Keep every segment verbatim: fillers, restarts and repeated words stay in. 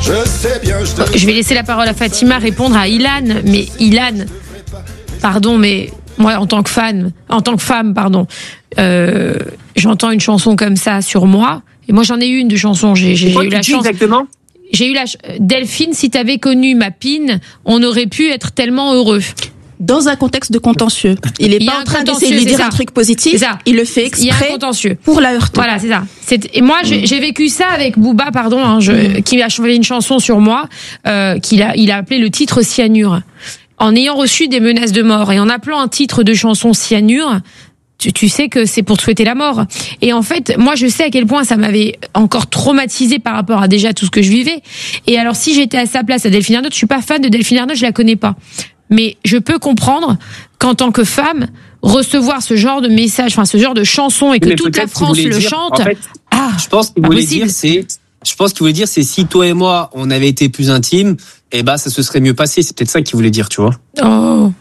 Je sais bien, je te... Je vais laisser la parole à Fatima répondre à Ilan. Mais Ilan, pardon, mais moi, en tant que fan, en tant que femme, pardon, euh, j'entends une chanson comme ça sur moi. Et moi, j'en ai eu une de chanson. J'ai, j'ai, j'ai eu la chance. Exactement. J'ai eu la ch- Delphine, si t'avais connu ma pine, on aurait pu être tellement heureux. Dans un contexte de contentieux. Il est Il y pas a en train un d'essayer de lui contentieux, dire c'est un ça. truc positif. C'est ça. Il le fait Il y a un exprès contentieux. pour la heurter. Voilà, c'est ça. C'est, et moi, j'ai, j'ai vécu ça avec Booba, pardon, hein, je, Mm. qui a chanté une chanson sur moi, euh, qu'il a, il a appelé le titre Cyanure. En ayant reçu des menaces de mort et en appelant un titre de chanson Cyanure, tu, tu sais que c'est pour te souhaiter la mort. Et en fait, moi, je sais à quel point ça m'avait encore traumatisé par rapport à déjà tout ce que je vivais. Et alors, si j'étais à sa place, à Delphine Ernotte, je suis pas fan de Delphine Ernotte, je la connais pas. Mais je peux comprendre qu'en tant que femme, recevoir ce genre de message, enfin, ce genre de chanson et que Mais toute la peut-être qu'il France voulait le dire- chante. En fait, ah, je pense qu'il pas voulait possible. dire, c'est, je pense qu'il voulait dire, c'est si toi et moi, on avait été plus intimes, eh ben, ça se serait mieux passé. C'est peut-être ça qu'il voulait dire, tu vois. Oh.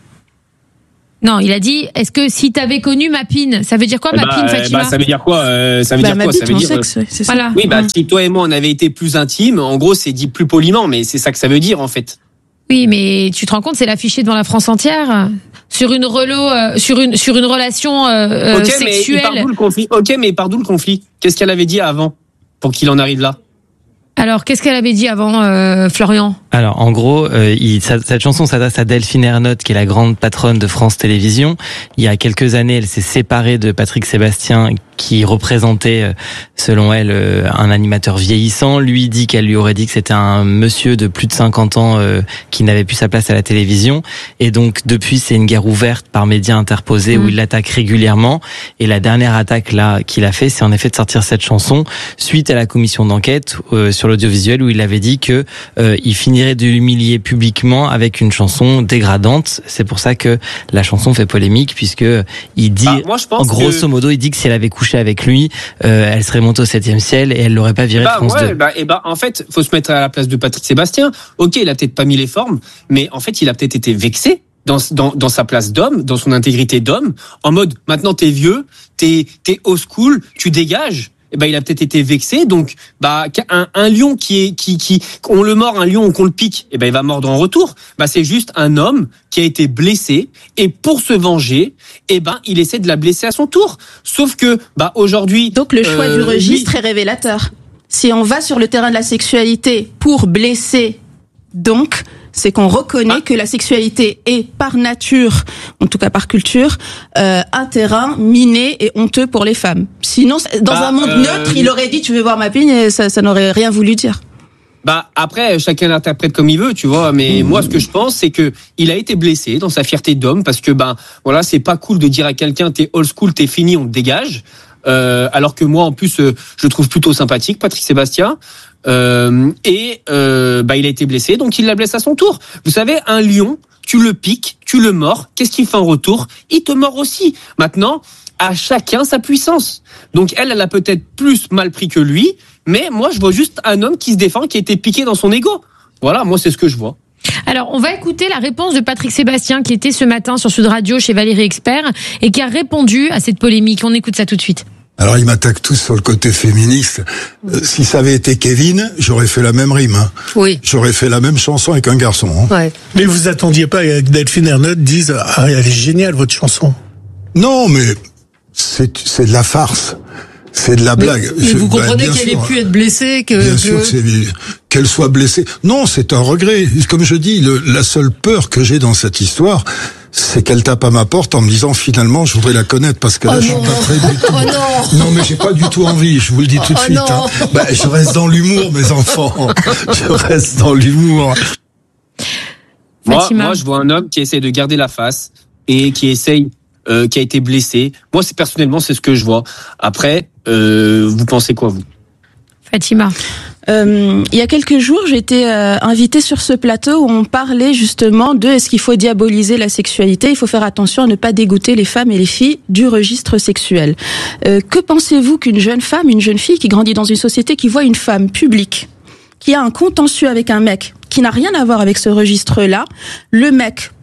Non, il a dit, est-ce que si t'avais connu ma pine, ça veut dire quoi, Eh ma bah, pine, eh Fatima? bah, ça veut dire quoi euh, Ça veut Bah, dire ma quoi bite, Ça veut mon dire. sexe, ouais, c'est ça. Voilà. Oui, bah, Hum. si toi et moi, on avait été plus intimes, en gros, c'est dit plus poliment, mais c'est ça que ça veut dire, en fait. Oui, mais tu te rends compte, c'est l'affiché devant la France entière sur une relo, euh, sur une sur une relation euh, Ok, euh, mais sexuelle. par d'où le conflit Ok, mais par d'où le conflit Qu'est-ce qu'elle avait dit avant pour qu'il en arrive là? Alors, qu'est-ce qu'elle avait dit avant, euh, Florian? Alors, en gros, euh, il, ça, cette chanson s'adresse à Delphine Ernotte, qui est la grande patronne de France Télévisions. Il y a quelques années, elle s'est séparée de Patrick Sébastien, qui représentait, euh, selon elle, euh, un animateur vieillissant. Lui dit qu'elle lui aurait dit que c'était un monsieur de plus de cinquante ans euh, qui n'avait plus sa place à la télévision. Et donc, depuis, c'est une guerre ouverte par médias interposés Mmh. où il l'attaque régulièrement. Et la dernière attaque là qu'il a fait, c'est en effet de sortir cette chanson suite à la commission d'enquête euh, sur l'audiovisuel où il avait dit que euh, il finirait de l'humilier publiquement avec une chanson dégradante. C'est pour ça que la chanson fait polémique, puisque il dit, Bah, moi, je pense en grosso que... modo, il dit que si elle avait couché avec lui, euh, elle serait montée au septième ciel et elle l'aurait pas viré de Bah France ouais, deux. bah, et bah en fait, faut se mettre à la place de Patrick Sébastien. Ok, il a peut-être pas mis les formes, mais en fait, il a peut-être été vexé dans dans dans sa place d'homme, dans son intégrité d'homme, en mode maintenant t'es vieux, t'es t'es old school, tu dégages. Et ben il a peut-être été vexé, donc bah un, un lion qui est qui qui on le mord, un lion ou qu'on le pique, et ben il va mordre en retour. Bah c'est juste un homme qui a été blessé et pour se venger, et ben il essaie de la blesser à son tour. Sauf que bah aujourd'hui Donc le choix euh, du registre lui- est révélateur. Si on va sur le terrain de la sexualité pour blesser, donc, c'est qu'on reconnaît Ah. que la sexualité est par nature, en tout cas par culture, euh, un terrain miné et honteux pour les femmes. Sinon, c'est- dans Bah, un monde euh, neutre, il aurait dit tu veux voir ma pine et ça, ça n'aurait rien voulu dire. Bah après chacun l'interprète comme il veut, tu vois, mais moi ce que je pense c'est que il a été blessé dans sa fierté d'homme parce que ben voilà, c'est pas cool de dire à quelqu'un t'es old school, t'es fini, on te dégage. Euh, alors que moi en plus euh, je le trouve plutôt sympathique Patrick Sébastien euh, et euh, bah il a été blessé donc il la blesse à son tour. Vous savez, un lion, tu le piques, tu le mords, qu'est-ce qu'il fait en retour? Il te mord aussi. Maintenant, à chacun sa puissance. Donc elle, elle a peut-être plus mal pris que lui, mais moi je vois juste un homme qui se défend, qui a été piqué dans son ego. Voilà, moi c'est ce que je vois. Alors, on va écouter la réponse de Patrick Sébastien qui était ce matin sur Sud Radio chez Valérie Expert et qui a répondu à cette polémique. On écoute ça tout de suite. Alors ils m'attaquent tous sur le côté féministe. Euh, si ça avait été Kevin, j'aurais fait la même rime. Hein. Oui. J'aurais fait la même chanson avec un garçon. Hein. Ouais. Mais vous attendiez pas que Delphine Ernotte dise « Ah, elle est géniale, votre chanson ». Non, mais c'est c'est de la farce. C'est de la Mais, blague. mais Je- vous bah, comprenez bien qu'elle ait sûr. pu être blessée, que, Bien que- sûr, c'est qu'elle soit blessée. Non, c'est un regret. Comme je dis, le, la seule peur que j'ai dans cette histoire, c'est qu'elle tape à ma porte en me disant finalement je voudrais la connaître parce que là Oh je suis non. pas prêt du tout. Oh non. Non mais j'ai pas du tout envie, je vous le dis tout de Oh suite. non. Hein. Bah, je reste dans l'humour mes enfants. Je reste dans l'humour. Moi, Fatima. moi, je vois un homme qui essaie de garder la face et qui essaye, euh, qui a été blessé. Moi, c'est personnellement, c'est ce que je vois. Après, euh, vous pensez quoi, vous? Fatima. Euh, il y a quelques jours, j'ai été euh, invitée sur ce plateau où on parlait justement de est-ce qu'il faut diaboliser la sexualité, il faut faire attention à ne pas dégoûter les femmes et les filles du registre sexuel. Euh, que pensez-vous qu'une jeune femme, une jeune fille qui grandit dans une société, qui voit une femme publique, qui a un contentieux avec un mec, qui n'a rien à voir avec ce registre-là, le mec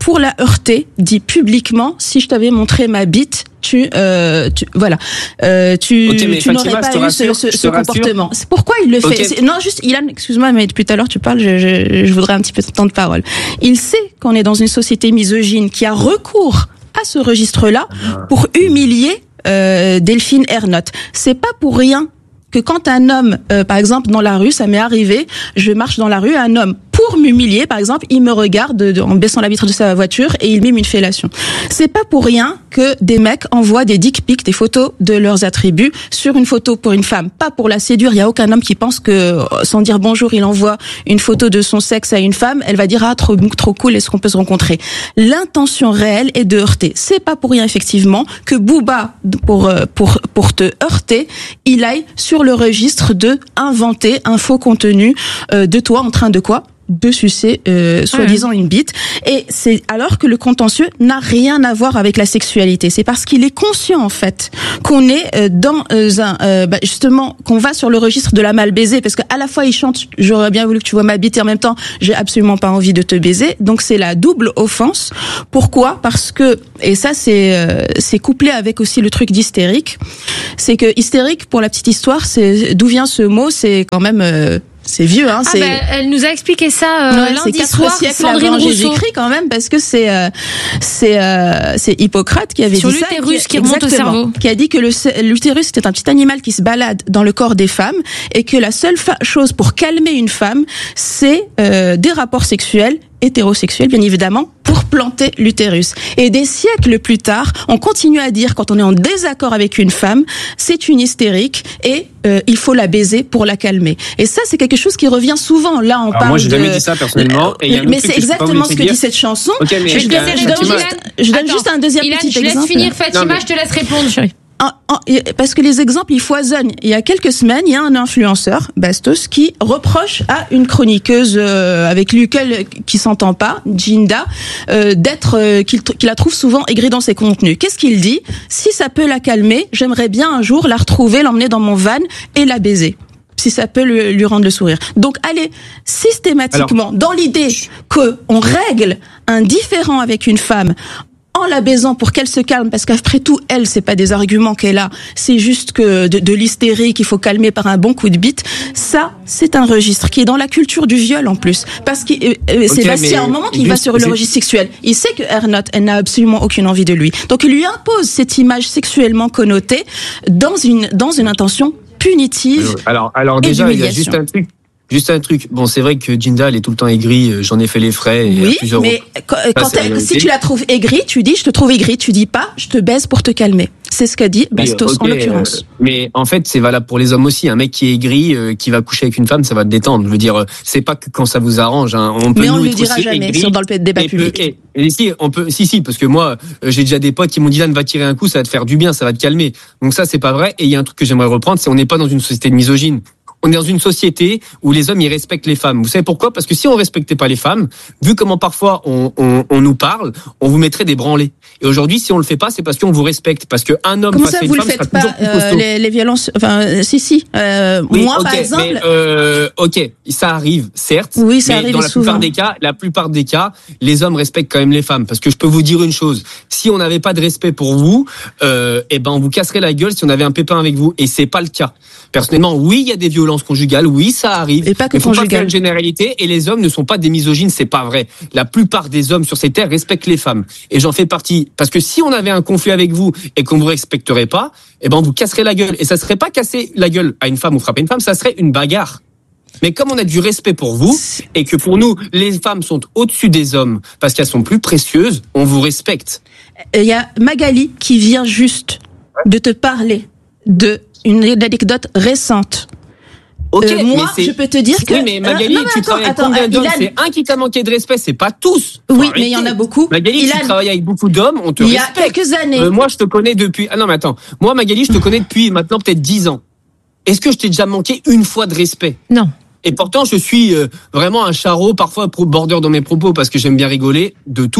pour la heurter, dit publiquement, si je t'avais montré ma bite, tu, euh, tu voilà, euh, tu, okay, mais tu Fatima, n'aurais pas eu rassure, ce, ce, ce rassure. comportement. C'est pourquoi il le fait. Okay. C'est, non, juste, Ilan, excuse-moi, mais depuis tout à l'heure tu parles, je, je, je voudrais un petit peu de temps de parole. Il sait qu'on est dans une société misogyne qui a recours à ce registre-là pour humilier euh, Delphine Ernotte. C'est pas pour rien que quand un homme, euh, par exemple, dans la rue, ça m'est arrivé, je marche dans la rue, un homme, pour m'humilier, par exemple, il me regarde de, de, en baissant la vitre de sa voiture et il mime une fellation. C'est pas pour rien que des mecs envoient des dick pics, des photos de leurs attributs sur une photo pour une femme, pas pour la séduire. Il y a aucun homme qui pense que, sans dire bonjour, il envoie une photo de son sexe à une femme, elle va dire ah trop trop cool, est-ce qu'on peut se rencontrer? L'intention réelle est de heurter. C'est pas pour rien effectivement que Booba, pour pour pour te heurter, il aille sur le registre de inventer un faux contenu euh, de toi en train de quoi? De sucer euh, soi-disant une bite, et c'est alors que le contentieux n'a rien à voir avec la sexualité. C'est parce qu'il est conscient en fait qu'on est euh, dans euh, un euh, bah, justement qu'on va sur le registre de la mal baisée, parce qu'à la fois il chante j'aurais bien voulu que tu vois ma bite et en même temps j'ai absolument pas envie de te baiser, donc c'est la double offense. Pourquoi? Parce que, et ça c'est euh, c'est couplé avec aussi le truc d'hystérique, c'est que hystérique, pour la petite histoire, c'est d'où vient ce mot, c'est quand même euh, c'est vieux, hein. Ah C'est... bah, elle nous a expliqué ça euh, ouais, lundi c'est quatre soir, siècles Sandrine avant Rousseau. Jésus-Christ quand même, parce que c'est euh, c'est euh, c'est Hippocrate qui avait Sur dit ça, l'utérus qui, qui remonte au cerveau, qui a dit que le, l'utérus c'était un petit animal qui se balade dans le corps des femmes et que la seule fa- chose pour calmer une femme, c'est euh, des rapports sexuels hétérosexuels, bien évidemment, pour planter l'utérus. Et des siècles plus tard, on continue à dire, quand on est en désaccord avec une femme, c'est une hystérique et euh, il faut la baiser pour la calmer. Et ça, c'est quelque chose qui revient souvent. Là, on Alors parle moi, j'ai de... jamais dit ça personnellement. Et il y a un mais autre c'est truc que je peux pas exactement vous ce que dire. dit cette chanson. Okay, mais je, je donne, te laisse je donne répondre, juste, Ilan. je donne Attends, juste un deuxième Ilan, petit je exemple. laisse finir Fatima, Non, mais... je te laisse répondre, chérie. En, en, parce que les exemples, ils foisonnent. Il y a quelques semaines, il y a un influenceur, Bastos, qui reproche à une chroniqueuse euh, avec laquelle qui s'entend pas, Jinda, euh, d'être euh, qu'il, qu'il la trouve souvent aigrie dans ses contenus. Qu'est-ce qu'il dit? Si ça peut la calmer, j'aimerais bien un jour la retrouver, l'emmener dans mon van et la baiser. Si ça peut lui, lui rendre le sourire. Donc, allez, systématiquement, alors, dans l'idée que on règle un différend avec une femme en la baisant pour qu'elle se calme, parce qu'après tout, elle, c'est pas des arguments qu'elle a, c'est juste que de, de l'hystérie qu'il faut calmer par un bon coup de bite. Ça, c'est un registre qui est dans la culture du viol en plus, parce que euh, okay, Sébastien, au moment qu'il juste, va sur le registre sexuel, il sait que Ernotte, elle n'a absolument aucune envie de lui, donc il lui impose cette image sexuellement connotée dans une dans une intention punitive. Alors, alors déjà, il y a juste un truc. Juste un truc. Bon, c'est vrai que Jinda, elle est tout le temps aigrie. J'en ai fait les frais. Et oui, plusieurs mais quand, quand elle, si tu la trouves aigrie, tu dis je te trouve aigrie. Tu dis pas je te baise pour te calmer. C'est ce qu'a dit Bastos okay, en l'occurrence. Euh, mais en fait, c'est valable pour les hommes aussi. Un mec qui est aigri, euh, qui va coucher avec une femme, ça va te détendre. Je veux dire, c'est pas que quand ça vous arrange. Hein. On peut mais on nous ne le dira jamais sur dans le débat public. Et, et, et si, on peut, si, si, parce que moi, euh, j'ai déjà des potes qui m'ont dit là, va tirer un coup, ça va te faire du bien, ça va te calmer. Donc ça, c'est pas vrai. Et il y a un truc que j'aimerais reprendre, c'est on n'est pas dans une société de misogyne. On est dans une société où les hommes ils respectent les femmes. Vous savez pourquoi? Parce que si on respectait pas les femmes, vu comment parfois on, on, on nous parle, on vous mettrait des branlés. Et aujourd'hui, si on le fait pas, c'est parce qu'on vous respecte, parce que un homme comment face ça, à une vous femme le sera faites pas, toujours plus euh, costaud. les, les violences, enfin, euh, si, si. Euh, Oui, moi, okay, par exemple. Mais, euh, ok, ça arrive, certes. Oui, ça mais arrive dans la souvent. plupart des cas, la plupart des cas, les hommes respectent quand même les femmes. Parce que je peux vous dire une chose, si on n'avait pas de respect pour vous, euh, eh ben on vous casserait la gueule si on avait un pépin avec vous. Et c'est pas le cas. Personnellement, oui, il y a des violences conjugales, oui, ça arrive. Et pas que mais faut conjugales. pas faire une généralité. Et les hommes ne sont pas des misogynes, c'est pas vrai. La plupart des hommes sur ces terres respectent les femmes. Et j'en fais partie. Parce que si on avait un conflit avec vous et qu'on vous respecterait pas, eh ben on vous casserait la gueule. Et ça serait pas casser la gueule à une femme ou frapper une femme, ça serait une bagarre. Mais comme on a du respect pour vous et que pour nous les femmes sont au-dessus des hommes parce qu'elles sont plus précieuses, on vous respecte. Il y a Magali qui vient juste de te parler de une anecdote récente. Ok, euh, moi, mais je peux te dire que oui, mais Magali, euh, non, mais tu attends, travailles avec attends, combien euh, d'hommes? Ilan... C'est un qui t'a manqué de respect, c'est pas tous. Faut oui, arrêter. Mais il y en a beaucoup. Magali, Ilan... tu travailles avec beaucoup d'hommes, on te il respecte. Il y a quelques années. Euh, moi, je te connais depuis. Ah non, mais attends. Moi, Magali, je te connais depuis maintenant peut-être dix ans. Est-ce que je t'ai déjà manqué une fois de respect? Non. Et pourtant, je suis euh, vraiment un charreau, parfois border dans mes propos parce que j'aime bien rigoler de tout.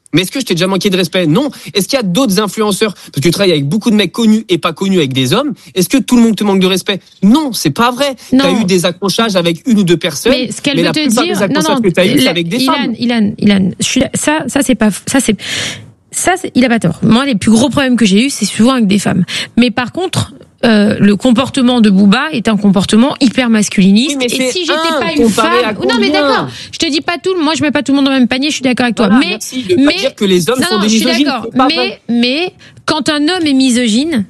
Mais est-ce que je t'ai déjà manqué de respect? Non. Est-ce qu'il y a d'autres influenceurs? Parce que tu travailles avec beaucoup de mecs connus et pas connus avec des hommes. Est-ce que tout le monde te manque de respect? Non, c'est pas vrai. Tu as eu des accrochages avec une ou deux personnes. Mais ce qu'elle mais veut la te plupart dire, des accrochages non, non, que tu as eu, c'est la, avec des Ilan, femmes. Ilan, Ilan, je suis, ça, ça c'est pas, ça c'est, ça c'est, il a pas tort. Moi, les plus gros problèmes que j'ai eu, c'est souvent avec des femmes. Mais par contre, Euh, le comportement de Booba est un comportement hyper masculiniste. Oui, et si j'étais un, pas une femme, non mais d'accord, je te dis pas tout, moi je mets pas tout le monde dans le même panier, je suis d'accord avec toi. Voilà, mais merci de mais pas dire que les hommes non, sont non, des je suis misogynes. d'accord. Pas Mais vrai. mais quand un homme est misogyne,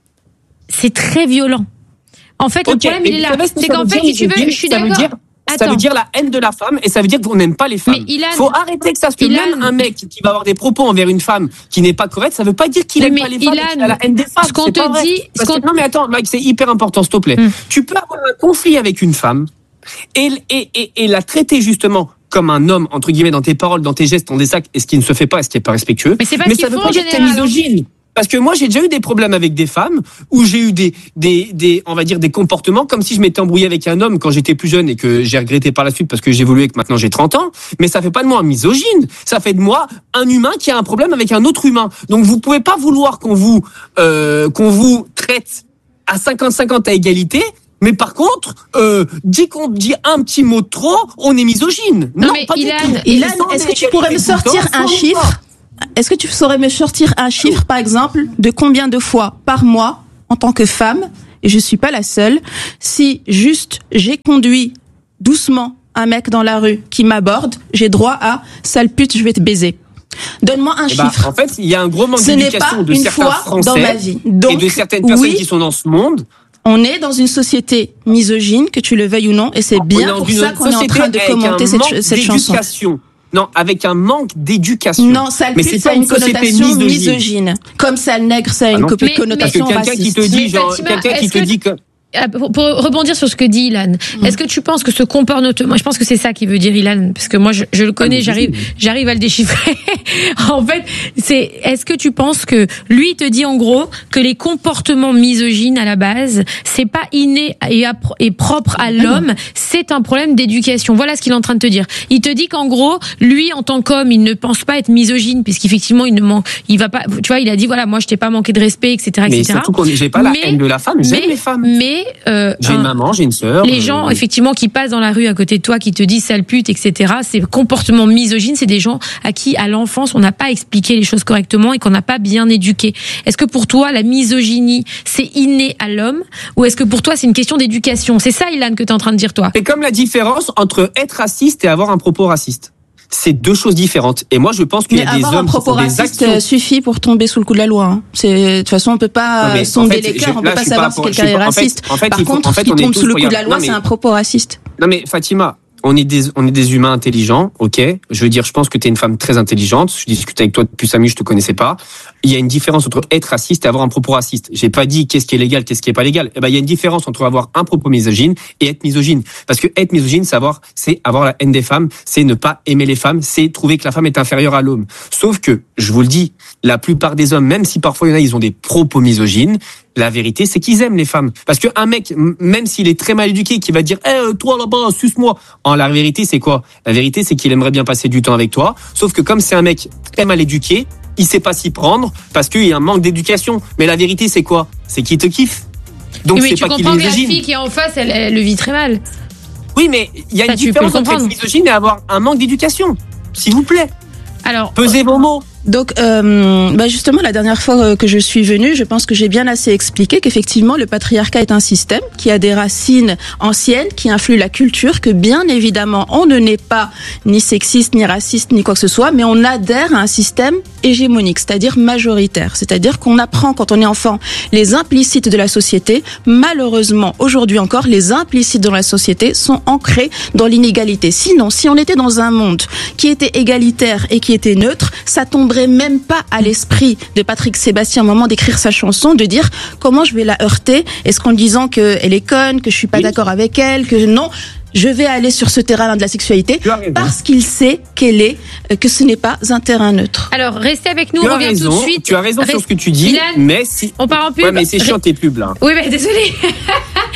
c'est très violent. En fait, le Ok, problème mais il est là, vous savez ce que c'est ça qu'en veut fait, dire, si tu veux, misogyne, je suis ça veut d'accord. dire- Ça Attends. veut dire la haine de la femme et ça veut dire qu'on n'aime pas les femmes. Mais Ilan, faut arrêter que ça, parce que Ilan, même un mec qui va avoir des propos envers une femme qui n'est pas correcte, ça veut pas dire qu'il Oui, aime mais pas les femmes Ilan, et qu'il a la haine des femmes. ce qu'on C'est te pas vrai. dit- Parce ce que- qu'on- non mais attends, Mike, c'est hyper important, s'il te plaît. Mm. Tu peux avoir un conflit avec une femme et, et, et, et la traiter justement comme un homme, entre guillemets, dans tes paroles, dans tes gestes, dans des actes, et ce qui ne se fait pas, et ce qui est pas respectueux. Mais c'est pas ce qu'ils ça veut font pas en dire que t'es général, hein. misogyne. Parce que moi, j'ai déjà eu des problèmes avec des femmes où j'ai eu des, des, des, on va dire, des comportements comme si je m'étais embrouillé avec un homme quand j'étais plus jeune et que j'ai regretté par la suite parce que j'ai évolué et que maintenant j'ai trente ans. Mais ça fait pas de moi un misogyne. Ça fait de moi un humain qui a un problème avec un autre humain. Donc vous pouvez pas vouloir qu'on vous, euh, qu'on vous traite à cinquante cinquante à égalité. Mais par contre, euh, dès qu'on dit un petit mot de trop, on est misogyne. Non, Non, mais pas du Ilan, tout. Ilan, Sans est-ce que tu égalité pourrais me tout le temps, sortir un sans chiffre effort. Est-ce que tu saurais me sortir un chiffre, par exemple, de combien de fois par mois, en tant que femme, et je suis pas la seule, si juste j'ai conduit doucement un mec dans la rue qui m'aborde, j'ai droit à sale pute, je vais te baiser. Donne-moi un Eh ben, chiffre. en fait, il y a un gros manque Ce n'est d'éducation pas de une certains fois Français dans ma vie. et Donc, de certaines personnes oui, qui sont dans ce monde. on est dans une société misogyne, que tu le veuilles ou non, et c'est On est bien dans pour une ça qu'on est en société train de avec commenter un cette, manque cette chanson. d'éducation. Non, avec un manque d'éducation. Non, sale Mais pute, c'est ça pas a une une société connotation misogyne. misogyne. Comme sale nègre, ça a Ah une non. co- Mais- connotation Parce que quelqu'un qui raciste. te dit, Mais genre, Fatima, quelqu'un qui est-ce te que- dit que Ah, Pour, pour rebondir sur ce que dit Ilan, est-ce que tu penses que ce comportement, je pense que c'est ça qui veut dire Ilan, parce que moi je, je le connais, j'arrive, j'arrive à le déchiffrer. En fait, c'est, est-ce que tu penses que lui te dit en gros que les comportements misogynes à la base, c'est pas inné et, appro- et propre à l'homme, c'est un problème d'éducation. Voilà ce qu'il est en train de te dire. Il te dit qu'en gros, lui en tant qu'homme, il ne pense pas être misogyne, puisqu'effectivement il ne ment, il va pas, tu vois, il a dit voilà, moi je t'ai pas manqué de respect, et cetera, mais et cetera. surtout qu'on j'ai pas la Mais- haine de la femme, j'aime mais- les femmes. Mais euh, J'ai une un- maman, j'ai une sœur. les gens, euh, effectivement, qui passent dans la rue à côté de toi, qui te disent sale pute, et cetera, ces comportements misogynes, c'est des gens à qui, à l'enfance, on n'a pas expliqué les choses correctement et qu'on n'a pas bien éduqué. Est-ce que pour toi, la misogynie, c'est inné à l'homme, ou est-ce que pour toi, c'est une question d'éducation? C'est ça, Ilan, que tu es en train de dire, toi. C'est comme la différence entre être raciste et avoir un propos raciste. C'est deux choses différentes. Et moi, je pense qu'il y Mais a des avoir un hommes qui propos font des raciste actions. euh, suffit pour tomber sous le coup de la loi. Hein. C'est de toute façon on peut pas Non, mais euh, en sonder fait, les je- cœurs, on là, peut pas je suis savoir pas si pour- quelqu'un je suis est pas- en fait- raciste. en fait, Par il faut- contre, en fait, ce qui on est tombe tous- sous le coup de la regarde, loi, non, mais- c'est un propos raciste. Non mais Fatima, on est des on est des humains intelligents, ok. Je veux dire, je pense que t'es une femme très intelligente. Je discute avec toi depuis cinq minutes, je te connaissais pas. Il y a une différence entre être raciste et avoir un propos raciste. J'ai pas dit qu'est-ce qui est légal, qu'est-ce qui est pas légal. Eh ben il y a une différence entre avoir un propos misogyne et être misogyne. Parce que être misogyne, c'est avoir, c'est avoir la haine des femmes, c'est ne pas aimer les femmes, c'est trouver que la femme est inférieure à l'homme. Sauf que, je vous le dis, la plupart des hommes, même si parfois il y en a, ils ont des propos misogynes, la vérité, c'est qu'ils aiment les femmes. Parce qu'un mec, m- même s'il est très mal éduqué, qui va dire eh, toi là-bas, suce-moi. En la vérité, c'est quoi? La vérité, c'est qu'il aimerait bien passer du temps avec toi. Sauf que comme c'est un mec très mal éduqué, il sait pas s'y prendre parce qu'il y a un manque d'éducation. Mais la vérité, c'est quoi? C'est qu'il te kiffe. Donc Oui, mais c'est tu pas qu'il est comprends que la misogyne. fille qui est en face, elle, elle le vit très mal. Oui, mais il y a Ça, une tu peux différence le entre être comprendre. misogyne et avoir un manque d'éducation. S'il vous plaît, Alors, pesez vos mots. Donc, euh, bah justement, la dernière fois euh, que je suis venue, je pense que j'ai bien assez expliqué qu'effectivement, le patriarcat est un système qui a des racines anciennes, qui influe la culture, que bien évidemment, on ne n'est pas ni sexiste, ni raciste, ni quoi que ce soit, mais on adhère à un système hégémonique, c'est-à-dire majoritaire. C'est-à-dire qu'on apprend, quand on est enfant, les implicites de la société. Malheureusement, aujourd'hui encore, les implicites dans la société sont ancrés dans l'inégalité. Sinon, si on était dans un monde qui était égalitaire et qui était neutre, ça tomberait même pas à l'esprit de Patrick Sébastien au moment d'écrire sa chanson, de dire comment je vais la heurter, est-ce qu'en disant qu'elle est conne, que je suis pas Oui. d'accord avec elle, que non, je vais aller sur ce terrain de la sexualité, Tu as raison. parce qu'il sait qu'elle est, euh, que ce n'est pas un terrain neutre. alors, restez avec nous, Tu on as revient raison. tout de suite. Tu as raison sur Reste- ce que tu dis. Ilan, Mais si. on part en pub. Ouais, mais c'est chiant tes pubs là. Oui, mais désolé.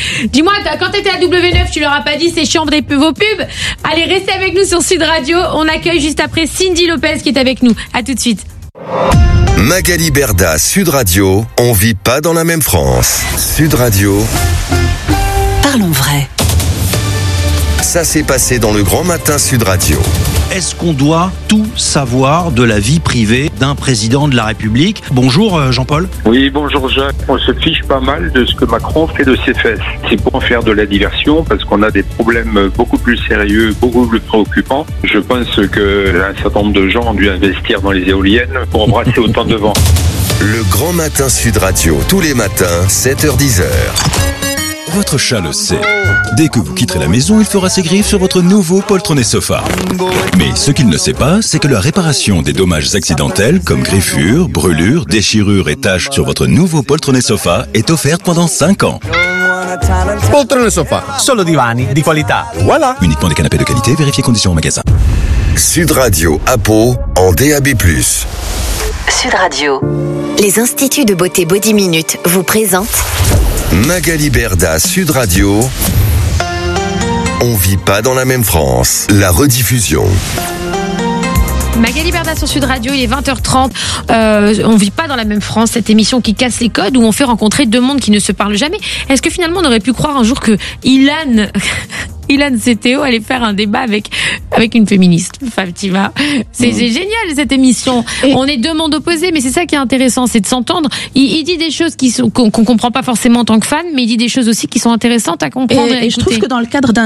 Dis-moi, quand t'étais à W neuf, tu leur as pas dit c'est chiant des vos pubs. Allez, restez avec nous sur Sud Radio. On accueille juste après Cindy Lopez qui est avec nous. À tout de suite. Magali Berda, Sud Radio, on vit pas dans la même France. Sud Radio. Parlons vrai. Ça s'est passé dans le Grand Matin Sud Radio. Est-ce qu'on doit tout savoir de la vie privée d'un président de la République ? Bonjour Jean-Paul. Oui, bonjour Jacques. On se fiche pas mal de ce que Macron fait de ses fesses. C'est pour en faire de la diversion parce qu'on a des problèmes beaucoup plus sérieux, beaucoup plus préoccupants. Je pense qu'un certain nombre de gens ont dû investir dans les éoliennes pour embrasser autant de vent. Le Grand Matin Sud Radio, tous les matins, sept heures dix heures. Votre chat le sait. Dès que vous quitterez la maison, il fera ses griffes sur votre nouveau poltronné sofa. Mais ce qu'il ne sait pas, c'est que la réparation des dommages accidentels, comme griffures, brûlures, déchirures et taches sur votre nouveau poltronné sofa est offerte pendant cinq ans. Poltrone sofa, solo divani di qualità. Voilà. Uniquement des canapés de qualité, vérifiez conditions en magasin. Sud Radio à Pau en D A B plus. Sud Radio. Les instituts de beauté Body Minute vous présentent Magali Berda, Sud Radio. On vit pas dans la même France. La rediffusion. Magali Berda sur Sud Radio, il est vingt heures trente. Euh, on vit pas dans la même France, cette émission qui casse les codes, où on fait rencontrer deux mondes qui ne se parlent jamais. Est-ce que finalement on aurait pu croire un jour que Ilan... Ilan Seteo allait faire un débat avec avec une féministe, Fatima. C'est, mmh. c'est génial cette émission. Et on est deux mondes opposés, mais c'est ça qui est intéressant, c'est de s'entendre. Il, il dit des choses qui sont, qu'on, qu'on comprend pas forcément en tant que fan, mais il dit des choses aussi qui sont intéressantes à comprendre. Et, et à et je trouve que dans le cadre d'un